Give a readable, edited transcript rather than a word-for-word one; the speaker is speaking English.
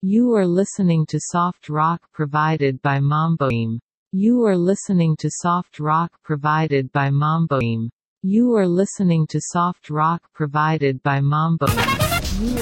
You are listening to soft rock provided by Mamboim. You are listening to soft rock provided by Mamboim. You are listening to soft rock provided by Mamboim. You